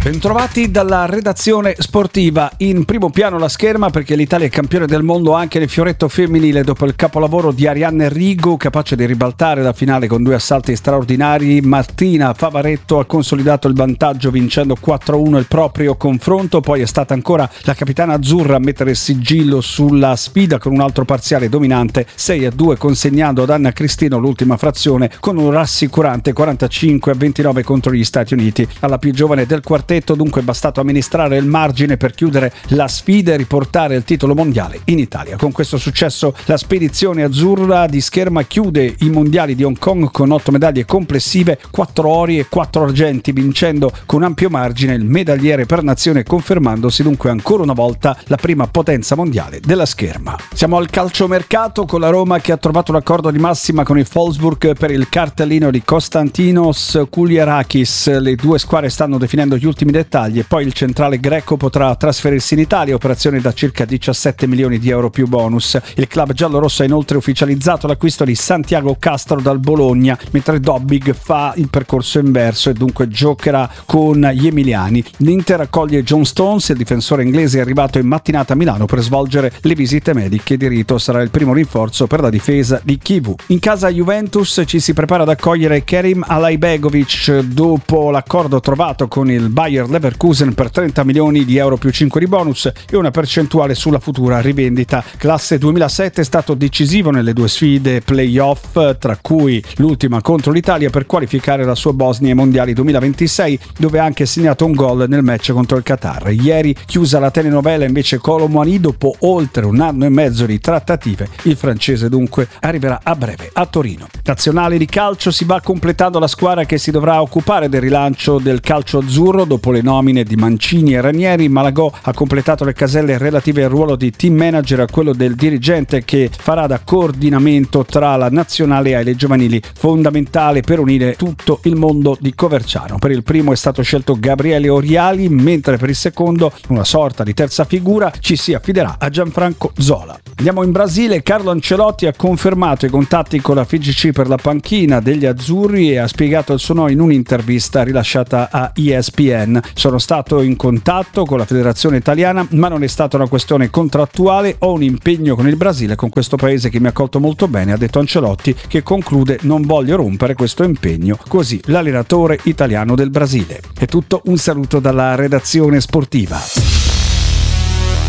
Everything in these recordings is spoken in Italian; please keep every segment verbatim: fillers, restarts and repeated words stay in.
Bentrovati dalla redazione sportiva. In primo piano la scherma perché l'Italia è campione del mondo anche nel fioretto femminile dopo il capolavoro di Arianna Rigo, capace di ribaltare la finale con due assalti straordinari. Martina Favaretto ha consolidato il vantaggio vincendo quattro a uno il proprio confronto, poi è stata ancora la capitana azzurra a mettere il sigillo sulla sfida con un altro parziale dominante sei a due, consegnando ad Anna Cristino l'ultima frazione con un rassicurante quarantacinque a ventinove contro gli Stati Uniti. Alla più giovane del quartetto dunque è bastato amministrare il margine per chiudere la sfida e riportare il titolo mondiale in Italia. Con questo successo la spedizione azzurra di scherma chiude i mondiali di Hong Kong con otto medaglie complessive, quattro ori e quattro argenti, vincendo con ampio margine il medagliere per nazione, confermandosi dunque ancora una volta la prima potenza mondiale della scherma. Siamo al calciomercato con la Roma che ha trovato un accordo di massima con il Wolfsburg per il cartellino di Konstantinos Kouliarakis. Le due squadre stanno definendo gli ultimi dettagli e poi il centrale greco potrà trasferirsi in Italia, operazione da circa diciassette milioni di euro più bonus. Il club giallorosso ha inoltre ufficializzato l'acquisto di Santiago Castro dal Bologna, mentre Dobbig fa il percorso inverso e dunque giocherà con gli emiliani. L'Inter accoglie John Stones, il difensore inglese è arrivato in mattinata a Milano per svolgere le visite mediche. Di rito sarà il primo rinforzo per la difesa di Kivu. In casa Juventus ci si prepara ad accogliere Kerim Alaibegovic dopo l'accordo trovato con il Bayer Leverkusen per trenta milioni di euro più cinque di bonus e una percentuale sulla futura rivendita. Classe duemilasette è stato decisivo nelle due sfide playoff, tra cui l'ultima contro l'Italia per qualificare la sua Bosnia ai mondiali duemilaventisei, dove ha anche segnato un gol nel match contro il Qatar. Ieri chiusa la telenovela invece Kolo Muani dopo oltre un anno e mezzo di trattative. Il francese dunque arriverà a breve a Torino. Nazionale di calcio, si va completando la squadra che si dovrà occupare del rilancio del calcio azzurro. Dopo le nomine di Mancini e Ranieri, Malagò ha completato le caselle relative al ruolo di team manager e a quello del dirigente che farà da coordinamento tra la nazionale e le giovanili, fondamentale per unire tutto il mondo di Coverciano. Per il primo è stato scelto Gabriele Oriali, mentre per il secondo, una sorta di terza figura, ci si affiderà a Gianfranco Zola. Andiamo in Brasile. Carlo Ancelotti ha confermato i contatti con la F I G C per la panchina degli azzurri e ha spiegato il suo no in un'intervista rilasciata a E S P N. Sono stato in contatto con la federazione italiana, ma non è stata una questione contrattuale. Ho un impegno con il Brasile, con questo paese che mi ha accolto molto bene, ha detto Ancelotti, che conclude: non voglio rompere questo impegno. Così l'allenatore italiano del Brasile. È tutto, un saluto dalla redazione sportiva.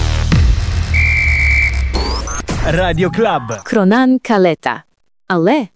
Radio Club. Kronan Kaleta. Ale